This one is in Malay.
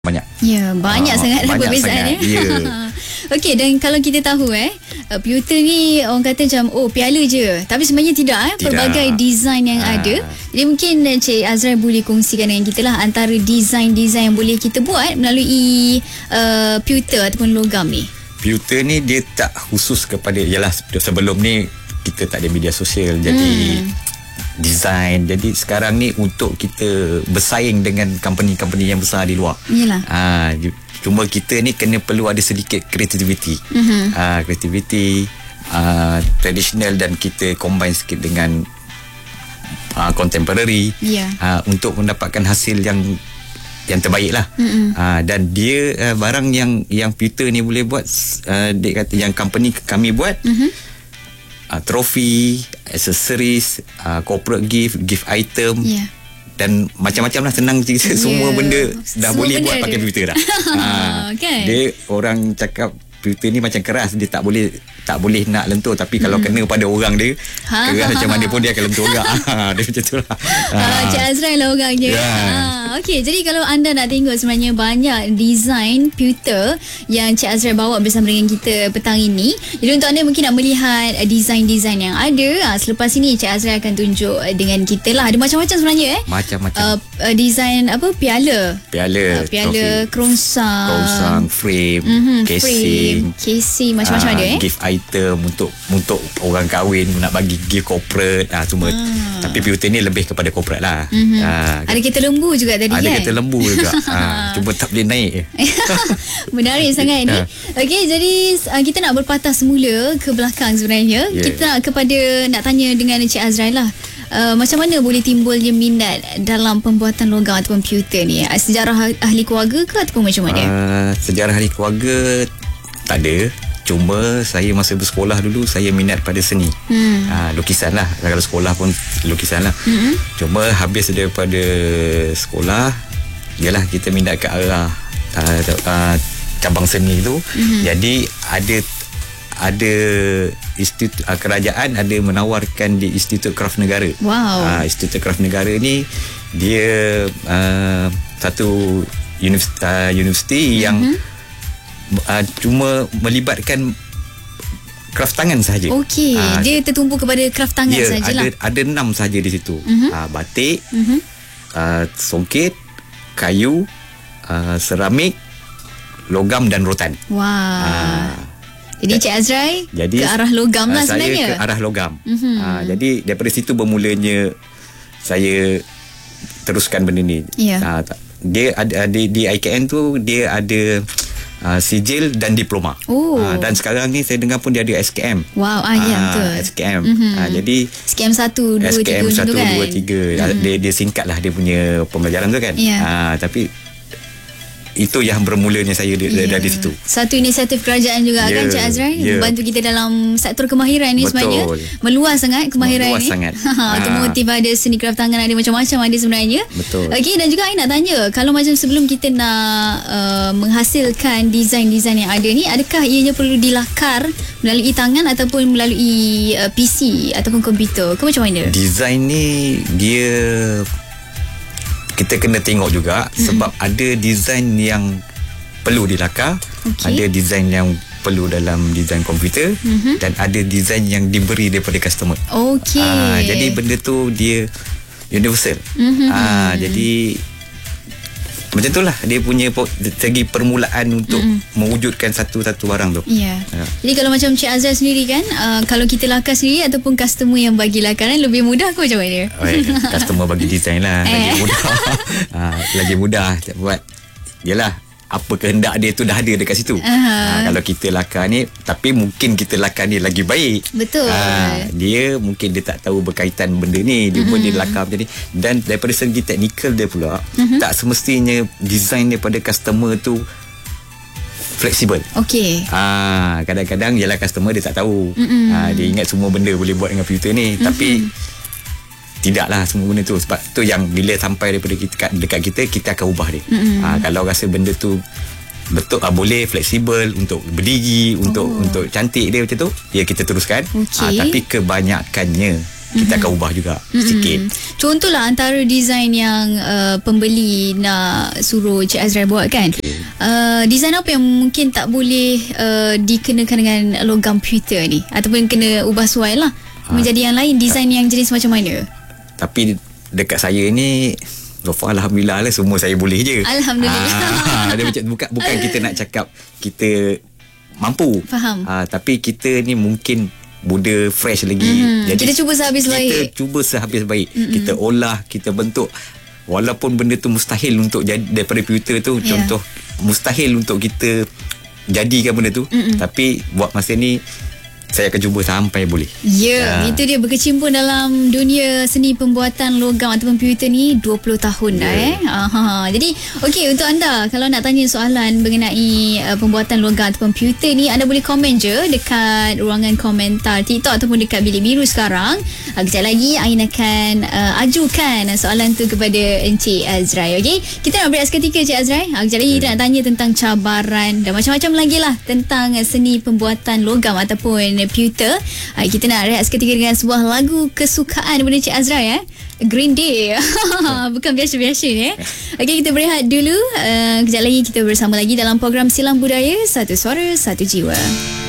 banyak. Ya, banyak sangat perbezaannya. Ya. Okey, dan kalau kita tahu pewter ni orang kata macam piala je. Tapi sebenarnya tidak. Pelbagai design yang ada. Jadi mungkin Cik Azrai boleh kongsikan dengan kita lah antara design-design yang boleh kita buat melalui pewter ataupun logam ni. Pewter ni dia tak khusus kepada, yalah sebelum ni kita tak ada media sosial, jadi design. Jadi sekarang ni untuk kita bersaing dengan company-company yang besar di luar. Yalah. Cuma kita ni kena perlu ada sedikit creativity. Creativity traditional dan kita combine sikit dengan contemporary. Untuk mendapatkan hasil yang terbaik lah. Dan dia barang yang pewter ni boleh buat, dia kata yang company kami buat, trofi, accessories, corporate gift item, dan macam-macam lah. Senang cerita, semua benda dah semua boleh benda buat pakai pewter dah. Okay. Dia orang cakap pewter ni macam keras, dia tak boleh nak lentur, tapi kalau kena pada orang dia keras macam mana pun dia akan lentur juga. Dia macam tu lah. Cik Azrai lah orangnya. Okey, jadi kalau anda nak tengok sebenarnya banyak design pewter yang Cik Azrai bawa bersama dengan kita petang ini. Jadi untuk anda mungkin nak melihat design-design yang ada, selepas ini Cik Azrai akan tunjuk dengan kita lah. Ada macam-macam sebenarnya Macam-macam. Design piala, kerongsang, frame, casing macam-macam ada gift item untuk orang kahwin, nak bagi gift corporate, semua. Tapi pewter ni lebih kepada corporate lah. Ada kereta lembu juga tadi ada kereta lembu juga. Cuma tak boleh naik. Menarik sangat ni. Okey, jadi kita nak berpatah semula ke belakang sebenarnya. Kita nak tanya dengan Cik Azrai lah. Macam mana boleh timbulnya minat dalam pembuatan logam ataupun pewter ni? Sejarah ahli keluarga ke ataupun macam mana? Sejarah ahli keluarga tak ada. Cuma saya masa bersekolah dulu, saya minat pada seni. Lukisan lah. Kalau sekolah pun lukisan lah. Cuma habis daripada sekolah, yalah kita minat ke arah cabang seni tu. Jadi ada institut kerajaan ada menawarkan di Institut Kraf Negara. Institut Kraf Negara ni dia satu universiti yang cuma melibatkan kraft tangan sahaja. Okey, dia tertumpu kepada kraft tangan sajalah. Ada 6 sahaja di situ. Batik, songket, kayu, seramik, logam dan rotan. Jadi Cik Azrai ke arah logam lah sebenarnya. Saya ke arah logam. Jadi daripada situ bermulanya saya teruskan benda ni. Dia ada di IKN tu, dia ada sijil dan diploma. Dan sekarang ni saya dengar pun dia ada SKM. Betul. SKM. Jadi SKM 1, 2, 3 SKM 1, kan? 2, 3. Dia singkat lah dia punya pembelajaran tu kan. Tapi itu yang bermulanya saya dari situ. Satu inisiatif kerajaan juga kan Cik Azrai, membantu kita dalam sektor kemahiran ni. Sebenarnya meluas sangat kemahiran ni. Otomotif ada, seni kraft tangan ada, macam-macam ada sebenarnya. Okey, dan juga saya nak tanya, kalau macam sebelum kita nak menghasilkan design-design yang ada ni, adakah ianya perlu dilakar melalui tangan ataupun melalui PC ataupun komputer ke macam mana? Design ni dia kita kena tengok juga, sebab ada design yang perlu dilakar, ada design yang perlu dalam design komputer, dan ada design yang diberi daripada customer. Jadi benda tu dia universal. Jadi macam itulah dia punya segi permulaan untuk mewujudkan satu-satu barang tu. Jadi kalau macam Cik Azrai sendiri kan, kalau kita lakar sendiri ataupun customer yang bagi lakaran, lebih mudah ke macam mana? Customer bagi design lah. Lagi mudah. Lagi mudah buat. Yalah, apa kehendak dia tu dah ada dekat situ. Kalau kita lakar ni, tapi mungkin kita lakar ni lagi baik. Dia mungkin dia tak tahu berkaitan benda ni, dia pun dia lakar macam ni. Dan daripada segi teknikal dia pula, tak semestinya design daripada customer tu fleksibel. Kadang-kadang ialah customer dia tak tahu. Dia ingat semua benda boleh buat dengan pewter ni, tapi tidaklah semua benda tu. Sebab tu yang bila sampai daripada dekat kita akan ubah dia. Kalau rasa benda tu betul, boleh fleksibel untuk berdiri, untuk cantik dia macam tu, kita teruskan. Tapi kebanyakannya kita akan ubah juga sikit. Contohlah antara design yang pembeli nak suruh Cik Azrai buat kan. Design apa yang mungkin tak boleh dikenakan dengan logam pewter ni, ataupun kena ubah suai lah menjadi yang lain, design yang jenis macam mana? Tapi dekat saya ni so far alhamdulillah lah, semua saya boleh je. Alhamdulillah. Dia macam bukan kita nak cakap kita mampu. Faham. Tapi kita ni mungkin muda, fresh lagi. Jadi kita cuba sehabis baik. Kita cuba sehabis baik. Kita olah, kita bentuk. Walaupun benda tu mustahil untuk jadi daripada pewter tu, contoh mustahil untuk kita jadikan benda tu, tapi buat masa ni saya akan cuba sampai boleh. Itu dia, berkecimpung dalam dunia seni pembuatan logam ataupun pewter ni 20 tahun dah Jadi okey, untuk anda kalau nak tanya soalan mengenai pembuatan logam ataupun pewter ni, anda boleh komen je dekat ruangan komentar TikTok ataupun dekat bilik biru sekarang. Kejap lagi Ain akan ajukan soalan tu kepada Encik Azrai. Okey, kita nak berehat seketika Cik Azrai. Kejap lagi kita nak tanya tentang cabaran dan macam-macam lagi lah tentang seni pembuatan logam ataupun pewter. Kita nak rehat seketika dengan sebuah lagu kesukaan daripada Cik Azrai Green Day. Bukan biasa-biasa ni Okey, kita berehat dulu. Kejap lagi kita bersama lagi dalam program Silang Budaya, Satu Suara Satu Jiwa.